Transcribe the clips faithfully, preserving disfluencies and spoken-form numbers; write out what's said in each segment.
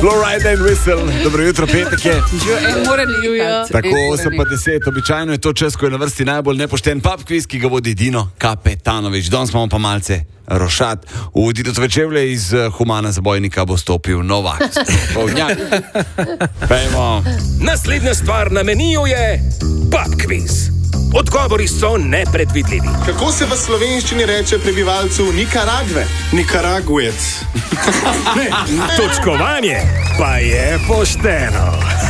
Florida in Whistle, dobro jutro, petek je. Tako osem pa deset, običajno je to čas, ko je na vrsti najbolj nepošten pub quiz, ki ga vodi Dino Kapetanovič. Danes imamo pa malce rošat. V Didotove čevlje iz Humana zabojnika bo stopil Novak. Povnjak. Pejmo. Naslednja stvar na meniju je pub quiz. Odgovori so nepredvidljivi. Kako se v slovenščini reče prebivalcu Nikaragve? Nikaraguec. Točkovanje pa je pošteno.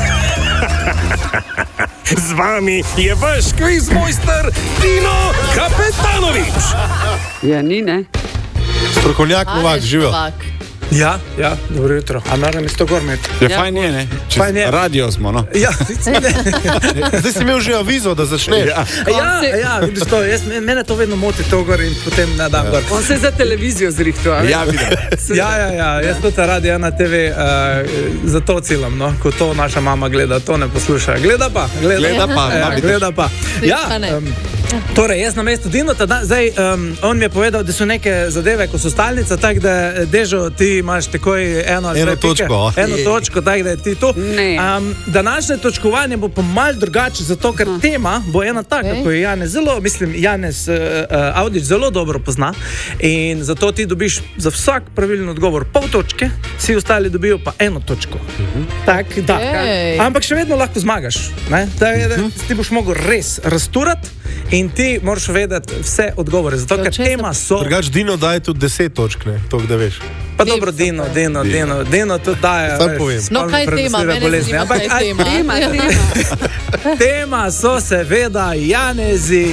Z vami je vaš kviz mojster Dino Kapetanovič. Ja, ni, ne? Strokovnjak Novak, živijo. Ja, ja, dobro jutro. A moram isto gor imeti. Ja, ja, fajn je, ne? Čez je. Radio smo, no? Ja, zdaj si imel že avizo, da začneš. Ja, ja, ja vidiš to, jaz, mene to vedno moti to gor in potem ne dam gor. On se za televizijo zrihto, ali? Ja, vidim. Ja, ja, ja, jaz to ta radio na te ve, uh, zato cilam, no, ko to naša mama gleda, to ne posluša. Gleda pa, gleda, gleda pa, ja, gleda pa. Ja, um, torej, jaz na mestu Dinota, da, zdaj, um, on mi je povedal, da so neke zadeve, ko so stalnica, tak da Dežo, ti imaš takoj eno ali eno točko. Eno točko, tak da je ti tu. Um, današnje točkovanje bo pa mal drugače, zato ker tema bo ena taka, okay. Ko je Janez zelo, mislim, Janez uh, uh, Audič zelo dobro pozna in zato ti dobiš za vsak pravilen odgovor pol točke, vsi ostali dobijo pa eno točko. Uh-huh. Tak, da. Hey. Ampak še vedno lahko zmagaš, ne? Tak, da, ti boš mogel res razturati in ti moraš vedeti vse odgovore, zato ker tema so... Drugač Dino daje tudi deset točk, ne? To, da veš. Pa dobro, Dino, Dino, Dino, Dino tudi daje. Sam povem. No, kaj tema? Mene zanima, kaj tema. Tema, tema. Tema so seveda Janezi.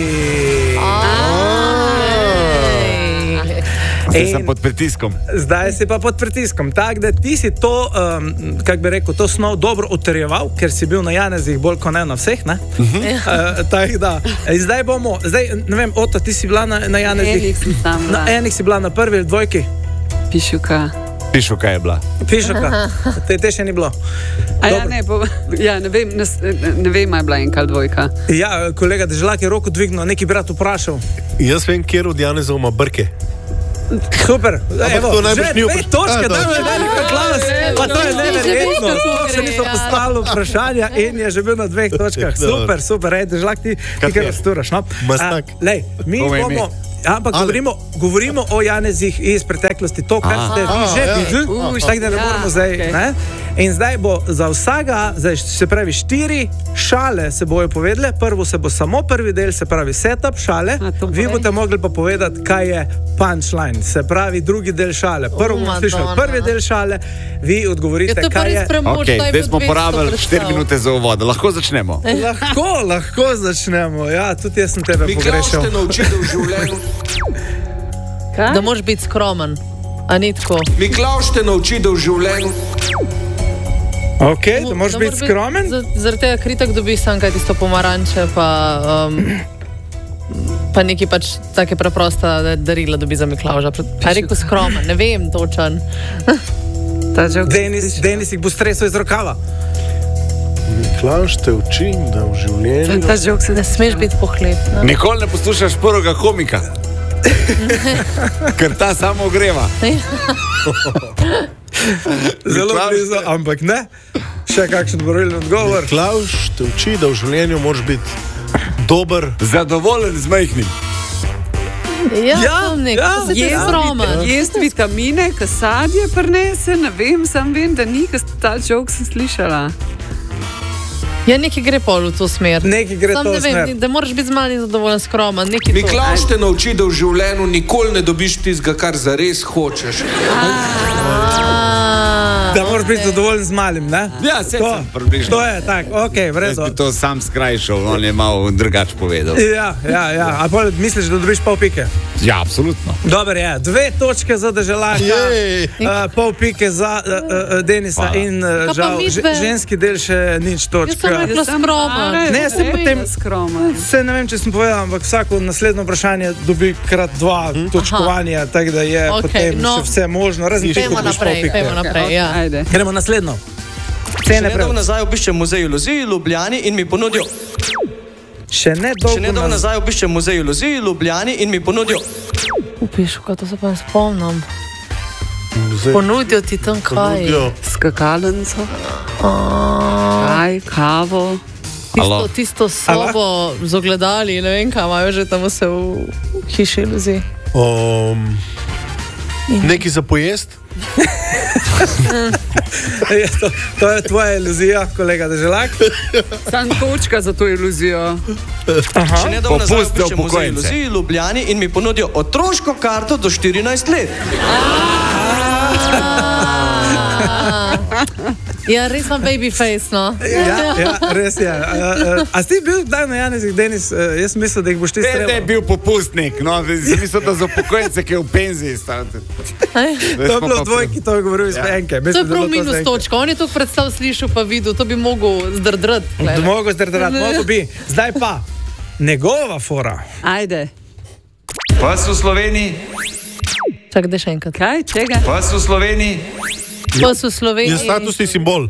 Zdaj sem pod pritiskom. Zdaj si pa pod pritiskom. Tak, da ti si to, um, kak bi rekel, to snov dobro utrjeval, ker si bil na Janezih bolj kot ne na vseh, ne? Uh-huh. Uh, tak, da. Zdaj bomo, zdaj, ne vem, Ota, ti si bila na, na Janezih? Enih si tam bila. Na enih si bila na prvi ali dvojki? Pišuka. Pišuka je bila. Pišuka. Te, te še ni bilo. A ja, ne, bo, ja, ne vem, ne, ne vem, je bila enka dvojka. Ja, kolega Dežlak je roko dvignil, neki bi rad vprašal. Jaz vem, kjer od Janezov ima brke. Super, evo, to že dve točke, A, dajmo je velik glas, pa to je neverjetno, še niso postavili vprašanja in je že bil na dveh točkah, super, super, ej, Dežlak, ti, ti kar razturaš, no? Mastak. Lej, mi bomo, ampak govorimo, govorimo o Janezih iz preteklosti, to, kar ste vi že videli, tako da ne moramo zdaj, ne? In zdaj bo za vsaga, zdaj se pravi štiri šale se bojo povedale, prvo se bo samo prvi del, se pravi setup šale, vi boste mogli pa povedati, kaj je punchline, se pravi drugi del šale. Prvo bomo slišali prvi del šale, vi odgovorite, kaj je... Ok, zdaj smo porabili štiri minute za uvod, lahko začnemo. Lahko, lahko začnemo, ja, tudi jaz sem tebe pogrešal. Miklaš te naučil v življenju. Kaj? Da moraš biti skromen, a ni tako. Miklaš te naučil v življenju. Ok, da moraš biti skromen? Zaradi tega kritak dobiš sam kaj tisto pomaranče, pa, um, pa neki pač take preprosta darila dobi za Miklavža. A rekel skromen, ne vem točen. Denis, Denis jih bo stresel iz rokava. Miklavž te uči, da v življenju... Ta žok se ne smeš biti pohlep. No? Nikoli ne poslušaš prvega komika. Ker ta samo ogreva. Zelo blizu, ampak ne. Še kakšen pravilen odgovor. Miklavž te uči, da v življenju moraš biti dober, zadovoljen z majhnim. Ja, ja, ja, ja jest vitamine, ka sadje prinese, ne vem, sam vem, da ni, ka ta žok sem slišala. Ja, nekaj gre pol v to smer. Nekaj gre Sam to ne vem, smer. da moraš biti zmanj zadovoljen skromen. Miklavž te nauči, da v življenju nikoli ne dobiš tistega, kar zares hočeš. Da moraš biti zadovoljen z malim, ne? Ja, se sem približno. To je, tak, ok, v redu. Jaz bi to sam skrajšal, on je malo drugač povedal. Ja, ja, ja. A pol misliš, da dobiš pol pike? Ja, absolutno. Dobar je, dve točke za Deželaka, uh, pol pike za uh, uh, Denisa. Hvala. In uh, žal, ženski del še nič točka. Jaz sem rekla skromen. Ne, se potem skromen. Se ne vem, če sem povedal, ampak vsako naslednjo vprašanje dobi krat dva hmm? točkovanja, tako da je okay, potem no. še vse možno. Razen če dobiš pol pike. Pejmo naprej, ja. Ajde. Gremo naslednjo. Še nedolgo nazaj obiščem muzej iluzij v Ljubljani in mi ponudijo. Še nedolgo, Še nedolgo nazaj obiščem muzej iluzij v Ljubljani in mi ponudijo. Upišu, kaj to se pa ne spomnim. Ponudijo ti tam kaj? Skakalnico, kaj, kavo. Tisto, tisto sobo z ogledali, ne vem, kaj imajo že tam vse v hiši iluzij. Um, Nekaj za pojest? to, to je tvoja iluzija, kolega Deželak. Sam točka za to iluzijo. Še nedavno nazaj obiščem muzej iluzij v Ljubljani in mi ponudijo otroško karto do štirinajst let. Ja, res sem baby face, no. Ja, ja, res je. A, a, a si bil kdaj na Janezih, Denis? Jaz mislim, da jih boš ti streljal. Ne, ne, bil popustnik, no. Mislim, da za upokojence, ki je v penziji. To je bilo v dvojki, to je govoril iz Penke. To je prav minus točka. On je to predstav slišal pa videl, to bi mogel zdrdrat. Mogel zdrdrat, mogel bi. Zdaj pa, njegova fora. Ajde. Pas v Sloveniji. Čak, da še enkrat. Kaj, čega? Pas v Sloveniji. Pas v Sloveniji. Je statusni simbol.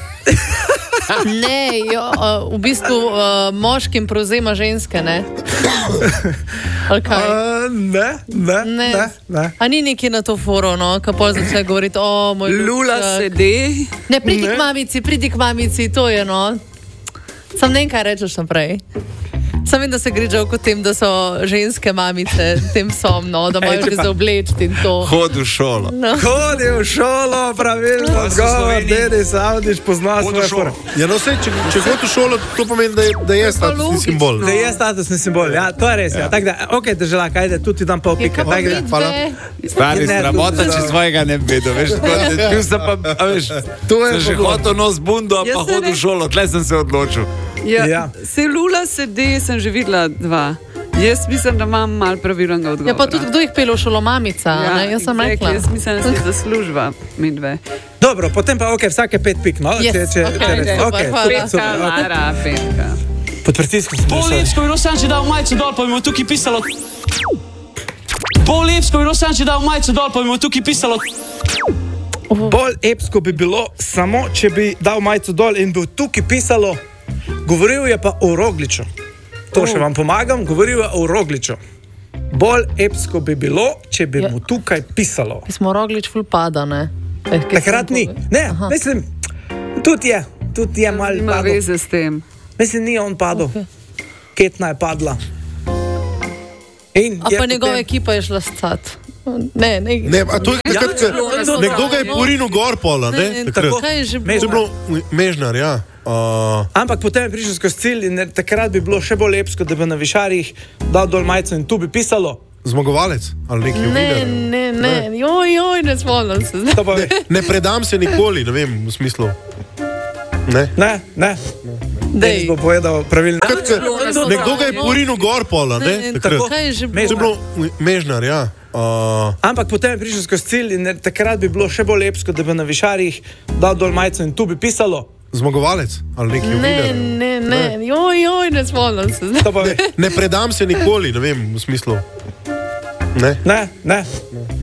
Ne, jo, v bistvu uh, moškim prevzema ženske, ne? Ali kaj? Uh, ne, ne, ne, ne, ne. A ni neki na to foro, no? Ka pol začne govoriti, o, moj ljubčak. Lula sedi. Ne, pridi k mamici, pridi k mamici, to je, no. Sam ne vem, kaj rečeš naprej. Sam vem, da se gre že o tem, da so ženske mamice tem som, no, da imajo že za obleči in to. Hodi v šolo. No. Hodi v šolo, pravilno, zgovor, Denis Avdić pozna svoje fore. Ja, no, vse, če, če hodi v šolo, to pomeni, da je, da je statusni simbol. Da je statusni simbol, ja, to je res, ja. Tako da, okej, Deželak, ajde, tu ti dam pol pika. Stari, sramota, če svojega ne bi vedel, veš, bil sem pa, a veš, sem že hotel nos bundo, a pa hodi v šolo, tle sem se odločil. Ja, ja. Se Lula sedi, sem že videla dva. Jaz mislim, da imam malo pravilnega odgovora. Ja, pa tudi kdo jih pelje v šolo, mamica, ja, ne? Jaz sem rekla. Jaz mislim, da si zaslužba, mi dve. Dobro, potem pa, okej, okay, vsake pet pik, no? Yes, če, če, okay, če okay, okay, okay, Petka, Lara, petka. Pod pritiskom sem Pol Lepsko in Rosanče dal majico dol, pa bi mu tukaj pisalo. Pol Lepsko in Rosanče dal majico dol, pa bi mu tukaj pisalo. Bolj epsko bi bilo samo, če bi dal majico dol in bi tukaj pisalo. Govoril je pa o Rogliču. To še vam pomagam, govoril je o Rogliču. Bolj epsko bi bilo, če bi mu tukaj pisalo. Mi smo Roglič ful pada, ne? Eh, Takrat ni. Ne, aha. Mislim, tudi je. Tudi je mal Ima padel. veze s tem. Mislim, ni on padel. Okay. Ketna je padla. In a pa njegova potem... ekipa je šla scat. Ne, ne. Ne, a to je takrat, ja, nekdo ga je porinil gor pola, ne? ne, ne tako, kaj je že bilo? To je bilo Mežnar, ja. Uh... Ampak potem je prišel skozi cilj in takrat bi bilo še bolj lepsko, da bi na višarjih dal dol majico in tu bi pisalo. Zmagovalec ali neki ne, uvinar. Ne, ne, ne, joj, joj, ne spomnim se. Ne, ne predam se nikoli, ne vem, v smislu. Ne, ne, ne. Denis bo povedal pravilno. Nekdo ga je porinil gor pola, ne? ne, ne tako, kaj je že bilo? To je bilo Mežnar, ja. Uh... Ampak potem je prišel skozi cilj in takrat bi bilo še bolj lepsko, da bi na višarjih dal dol majico in tu bi pisalo. Zmagovalec ali neki uvinar. Ne, ne, ne, ne, joj, joj, ne spomnim se. Ne, ne predam se nikoli, ne vem, v smislu. Ne, ne, ne. ne.